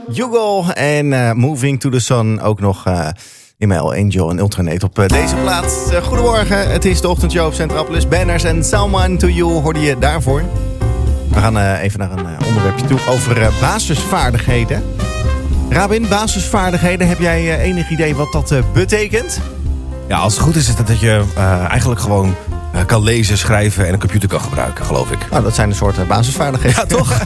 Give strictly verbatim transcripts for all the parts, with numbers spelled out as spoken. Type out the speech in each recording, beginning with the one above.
Hugo en uh, Moving to the Sun. Ook nog uh, Email, Angel en Ultranet op uh, deze plaats. Uh, goedemorgen, het is de ochtendshow op Centrapolis. Banners en Someone to You hoorde je daarvoor. We gaan uh, even naar een uh, onderwerpje toe over uh, basisvaardigheden. Rabin, basisvaardigheden, heb jij uh, enig idee wat dat uh, betekent? Ja, als het goed is, is het dat je uh, eigenlijk gewoon uh, kan lezen, schrijven en een computer kan gebruiken, geloof ik. Nou, dat zijn een soort uh, basisvaardigheden. Ja, toch?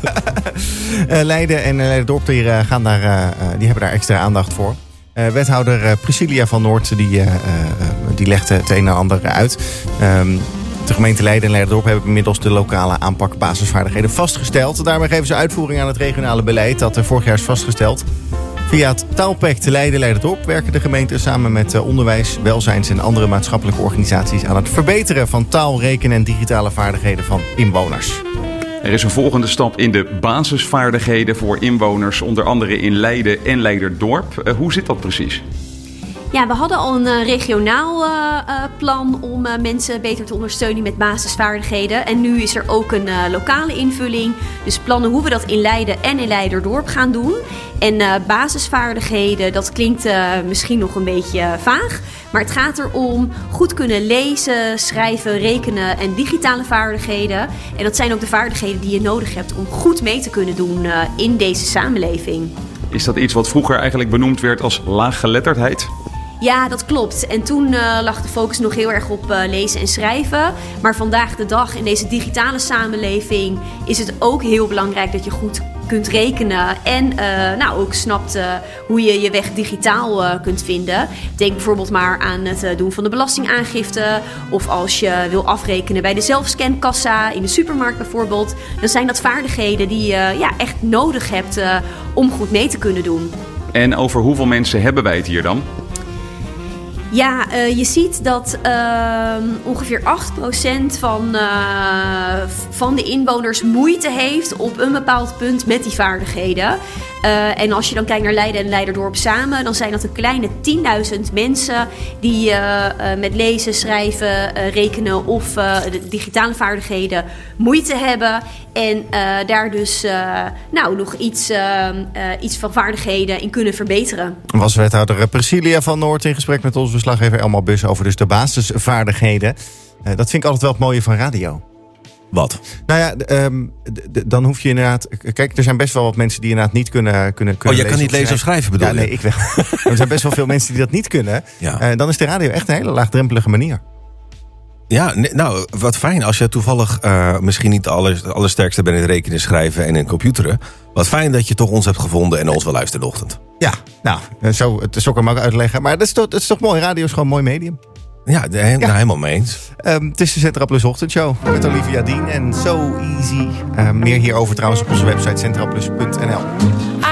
uh, Leiden en uh, Leiden-Dorp die, uh, gaan daar, uh, die hebben daar extra aandacht voor. Uh, wethouder uh, Priscilla van Noort die, uh, uh, die legt het een en ander uit. Um, de gemeente Leiden en Leiden-Dorp hebben inmiddels de lokale aanpak basisvaardigheden vastgesteld. Daarmee geven ze uitvoering aan het regionale beleid dat er vorig jaar is vastgesteld. Via het Taalpact Leiden-Leiden-Dorp werken de gemeenten samen met onderwijs, welzijns en andere maatschappelijke organisaties aan het verbeteren van taal, rekenen en digitale vaardigheden van inwoners. Er is een volgende stap in de basisvaardigheden voor inwoners, onder andere in Leiden en Leiden-Dorp. Uh, hoe zit dat precies? Ja, we hadden al een uh, regionaal uh, uh, plan om uh, mensen beter te ondersteunen met basisvaardigheden. En nu is er ook een uh, lokale invulling. Dus plannen hoe we dat in Leiden en in Leiden-Dorp gaan doen. En uh, basisvaardigheden, dat klinkt uh, misschien nog een beetje uh, vaag. Maar het gaat erom goed kunnen lezen, schrijven, rekenen en digitale vaardigheden. En dat zijn ook de vaardigheden die je nodig hebt om goed mee te kunnen doen uh, in deze samenleving. Is dat iets wat vroeger eigenlijk benoemd werd als laaggeletterdheid? Ja, dat klopt. En toen uh, lag de focus nog heel erg op uh, lezen en schrijven. Maar vandaag de dag in deze digitale samenleving is het ook heel belangrijk dat je goed kunt rekenen. En uh, nou, ook snapt uh, hoe je je weg digitaal uh, kunt vinden. Denk bijvoorbeeld maar aan het uh, doen van de belastingaangifte. Of als je wil afrekenen bij de zelfscankassa in de supermarkt bijvoorbeeld. Dan zijn dat vaardigheden die je uh, ja, echt nodig hebt uh, om goed mee te kunnen doen. En over hoeveel mensen hebben wij het hier dan? Ja, uh, je ziet dat uh, ongeveer acht procent van, uh, van de inwoners moeite heeft op een bepaald punt met die vaardigheden. Uh, en als je dan kijkt naar Leiden en Leiden-Dorp samen, dan zijn dat een kleine tienduizend mensen die uh, uh, met lezen, schrijven, uh, rekenen of uh, de digitale vaardigheden moeite hebben. En uh, daar dus uh, nou, nog iets, uh, uh, iets van vaardigheden in kunnen verbeteren. Was wethouder Priscilla van Noort in gesprek met onze verslaggever Elmar Bus over dus de basisvaardigheden. Uh, dat vind ik altijd wel het mooie van radio. Wat? Nou ja, um, d- d- dan hoef je inderdaad... Kijk, er zijn best wel wat mensen die inderdaad niet kunnen, kunnen, kunnen Oh, jij kan niet lezen of schrijven, bedoel ja, je? Nee, ik wel. Er zijn best wel veel mensen die dat niet kunnen. Ja. Uh, dan is de radio echt een hele laagdrempelige manier. Ja, nee, nou, wat fijn als je toevallig uh, misschien niet de aller, allersterkste bent in het rekenen, schrijven en in computeren. Wat fijn dat je toch ons hebt gevonden en ons wel luistert de ochtend. Ja, nou, zo, het is ook maar uitleggen. Maar dat is, toch, dat is toch mooi. Radio is gewoon een mooi medium. Ja, de, ja. Nou, helemaal mee eens. Um, het is de Centraplus Ochtendshow met Olivia Dien en So Easy. Uh, meer hierover trouwens op onze website centraplus punt n l.